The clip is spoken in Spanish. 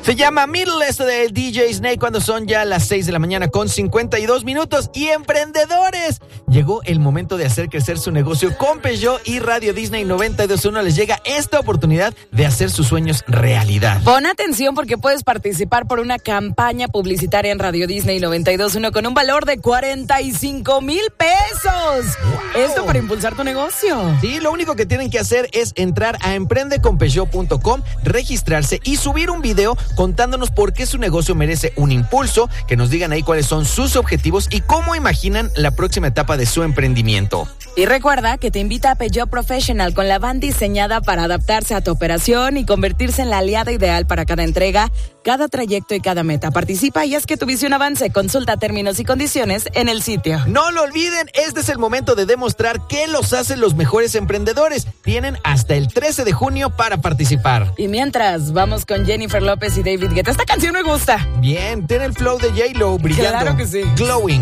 Se llama Middle, esto de DJ Snake, cuando son ya las 6 de la mañana con 52 minutos. Y emprendedores, llegó el momento de hacer crecer su negocio con Peugeot y Radio Disney 92.1. Les llega esta oportunidad de hacer sus sueños realidad. Pon atención porque puedes participar por una campaña publicitaria en Radio Disney 92.1 con un valor de 45,000 pesos. Wow. Esto para impulsar tu negocio. Sí, lo único que tienen que hacer es entrar a emprendeconpeugeot.com, registrarse y subir un video contándonos por qué su negocio merece un impulso, que nos digan ahí cuáles son sus objetivos y cómo imaginan la próxima etapa de su emprendimiento. Y recuerda que te invita a Peugeot Professional con la van diseñada para adaptarse a tu operación y convertirse en la aliada ideal para cada entrega, cada trayecto y cada meta. Participa y haz que tu visión avance. Consulta términos y condiciones en el sitio. No lo olviden, este es el momento de demostrar qué los hacen los mejores emprendedores. Tienen hasta el 13 de junio para participar. Y mientras, vamos con Jennifer López y David Guetta. Esta canción me gusta. Bien, ten el flow de J-Lo brillando. Claro que sí. Glowing.